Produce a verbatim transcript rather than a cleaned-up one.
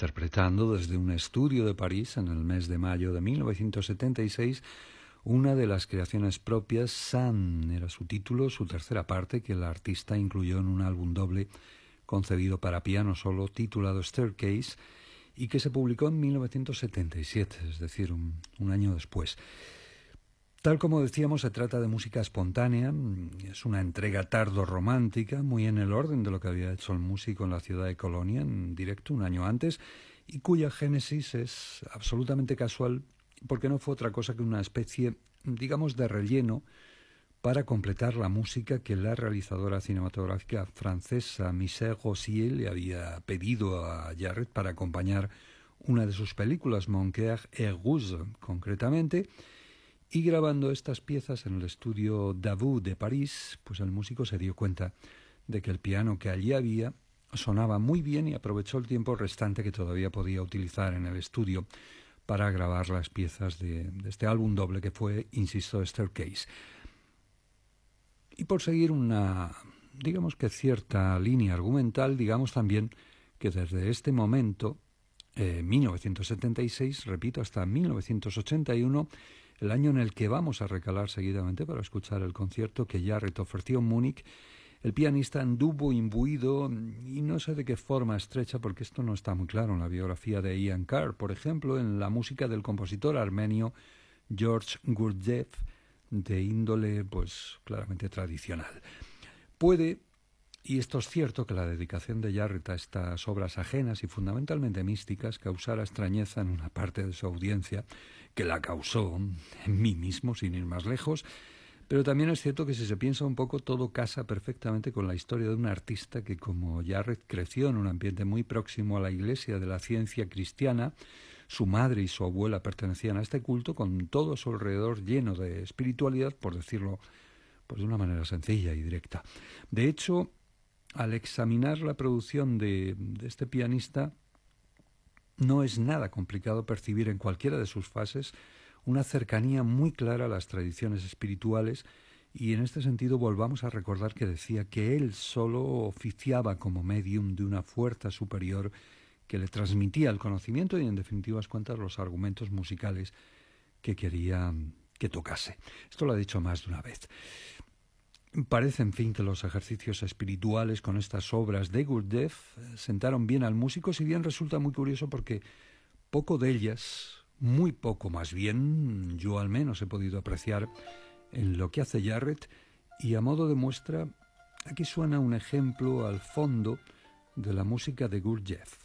interpretando desde un estudio de París en el mes de mayo de mil novecientos setenta y seis una de las creaciones propias. Sun era su título, su tercera parte, que el artista incluyó en un álbum doble concebido para piano solo titulado Staircase y que se publicó en mil novecientos setenta y siete, es decir, un, un año después. Tal como decíamos, se trata de música espontánea, es una entrega tardo-romántica, muy en el orden de lo que había hecho el músico en la ciudad de Colonia en directo un año antes, y cuya génesis es absolutamente casual, porque no fue otra cosa que una especie, digamos, de relleno para completar la música que la realizadora cinematográfica francesa Michel Rosier le había pedido a Jarret para acompañar una de sus películas, Mon cœur est rouge, concretamente. Y grabando estas piezas en el estudio Davout de París, pues el músico se dio cuenta de que el piano que allí había sonaba muy bien y aprovechó el tiempo restante que todavía podía utilizar en el estudio para grabar las piezas de, de este álbum doble que fue, insisto, Staircase. Y por seguir una, digamos que cierta línea argumental, digamos también que desde este momento, eh, mil novecientos setenta y seis, repito, hasta mil novecientos ochenta y uno, el año en el que vamos a recalar seguidamente para escuchar el concierto que Jarret ofreció en Múnich, el pianista anduvo imbuido, y no sé de qué forma estrecha, porque esto no está muy claro en la biografía de Ian Carr, por ejemplo, en la música del compositor armenio George Gurdjieff, de índole, pues, claramente tradicional. Puede, y esto es cierto, que la dedicación de Jarret a estas obras ajenas y fundamentalmente místicas causara extrañeza en una parte de su audiencia, que la causó en mí mismo, sin ir más lejos, pero también es cierto que si se piensa un poco, todo casa perfectamente con la historia de un artista que, como Jarret, creció en un ambiente muy próximo a la Iglesia de la Ciencia Cristiana. Su madre y su abuela pertenecían a este culto, con todo a su alrededor lleno de espiritualidad, por decirlo pues de una manera sencilla y directa. De hecho, al examinar la producción de, de este pianista, no es nada complicado percibir en cualquiera de sus fases una cercanía muy clara a las tradiciones espirituales, y en este sentido volvamos a recordar que decía que él solo oficiaba como medium de una fuerza superior que le transmitía el conocimiento y, en definitivas cuentas, los argumentos musicales que quería que tocase. Esto lo ha dicho más de una vez. Parece, en fin, que los ejercicios espirituales con estas obras de Gurdjieff sentaron bien al músico, si bien resulta muy curioso porque poco de ellas, muy poco más bien, yo al menos he podido apreciar en lo que hace Jarret, y a modo de muestra, aquí suena un ejemplo al fondo de la música de Gurdjieff.